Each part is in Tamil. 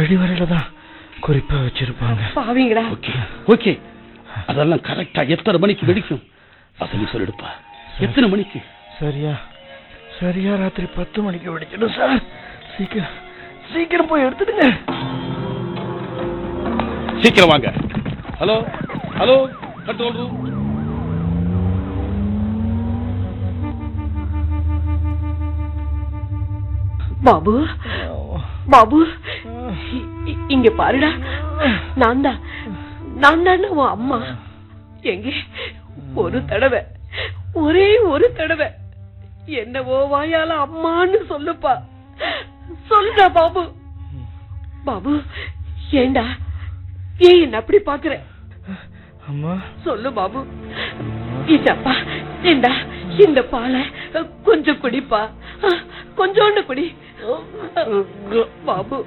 கழிவறையில தான் குறிப்பா வச்சிருப்பாங்க. பாவீங்களா? ஓகே ஓகே, அதெல்லாம் கரெக்டா எத்தனை மணிக்கு வெடிக்கும் அதையும் சொல்லிடுப்பா. எத்தனை மணிக்கு? சரியா ராத்திரி 10 மணிக்கு வெடிக்கணும் சார். சீக்கிரம் போய் எடுத்துடுங்க. சீக்கிரம் வாங்க. Hello hello, control room. Babu Babu, இங்க பாருடா. நான் தான் உன் அம்மா. எங்க ஒரு தடவை, ஒரே ஒரு தடவை என்னவோ வாயால அம்மான்னு சொல்லுப்பா. சொல்லுடா பாபு. பாபு, ஏண்டா ஏன் என்ன அப்படி பாக்குற? அம்மா சொல்லு பாபு. இதப்பா, ஏண்டா இந்த பாலை கொஞ்சம் குடிப்பா, கொஞ்சோண்டு குடி பாபு.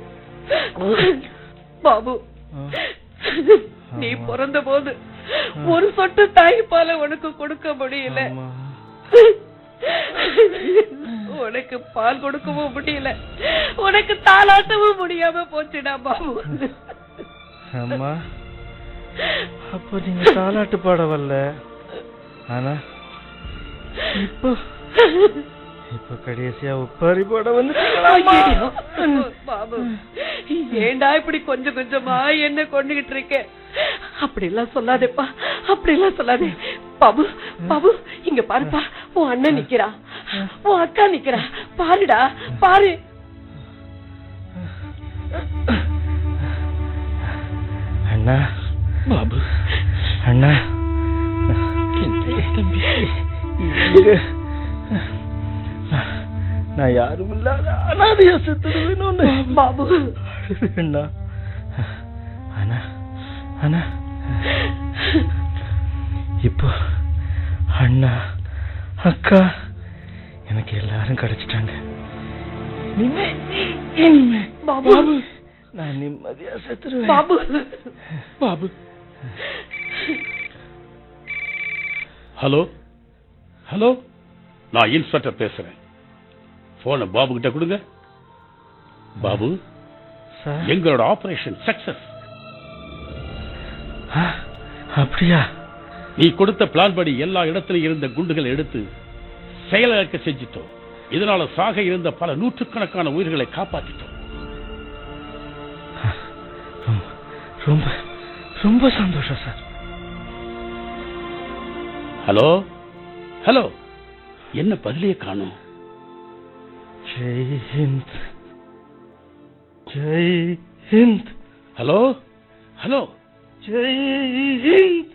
பாபு, நீ பிறந்த போது ஒரு சொட்டு தாய்ப்பாலை உனக்கு கொடுக்க முடியல, உனக்கு பால் கொடுக்கவும் முடியல, உனக்கு தாளாட்டவும் முடியாம போச்சுடா பாபு. அம்மா, அப்ப நீங்க தாலாட்டு பாட வரல, ஆனா இப்ப கடைசியா உப்பாரி போட வந்து. பாபு, ஏண்டா இப்படி கொஞ்சம் கொஞ்சமா என்ன கொண்டுகிட்டு இருக்க? அப்படி எல்லாம் சொல்லாதேப்பா, அப்படி எல்லாம் சொல்லாதே. பாபு பாபு, இங்க பாருப்பா, உன் அண்ணன் நிக்கிறா, உன் அக்கா நிக்கிறா, பாருடா பாரு. அண்ணா, பாபு, அண்ணா, நான் யாரும் இல்லாத அனாதையா செத்துடுவேன்னு பாபு. அண்ணா, அண்ணா, அண்ணா, இப்போ அண்ணா அக்கா எனக்கு எல்லாரும் கிடைச்சிட்டாங்க. இனிமே பாபு, நான் நிம்மதியா செத்துருவேன். பாபு பாபு. ஹலோ ஹலோ, நான் இன்ஸ்பெக்டர் பேசுறேன். போன பாபு கிட்ட கொடுங்க. பாபு, எங்களோட ஆபரேஷன் சக்சஸ். அப்படியா? நீ கொடுத்த பிளான் படி எல்லா இடத்திலும் இருந்த குண்டுகளை எடுத்து செயலிழக்க செஞ்சிட்டோம். இதனால சாக இருந்த பல நூற்றுக்கணக்கான உயிர்களை காப்பாற்றிட்டோம். ரொம்ப ரொம்ப சந்தோஷம் சார். ஹலோ ஹலோ, என்ன பதிலே காணோம்? ஜெய் ஹிந்த், ஜெய் ஹிந்த். Hello hello, Jai Hind.